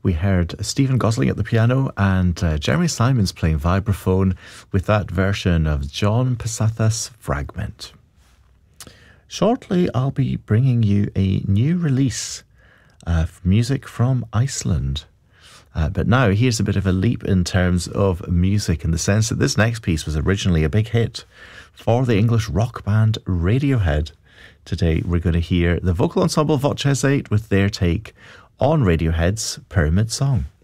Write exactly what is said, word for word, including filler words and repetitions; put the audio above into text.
we heard Stephen Gosling at the piano and uh, Jeremy Simons playing vibraphone with that version of John Passathas' Fragment. Shortly, I'll be bringing you a new release of music from Iceland. Uh, but now, here's a bit of a leap in terms of music, in the sense that this next piece was originally a big hit for the English rock band Radiohead. Today, we're going to hear the vocal ensemble Voce eight with their take on Radiohead's Pyramid Song.